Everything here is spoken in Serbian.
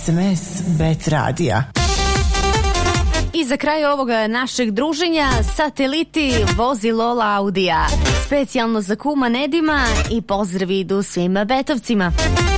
SMS Bet Radija. I za kraj ovoga našeg druženja, Sateliti, vozilo Audija. Specijalno za kuma Nedima i pozdrav idu svim Betovcima.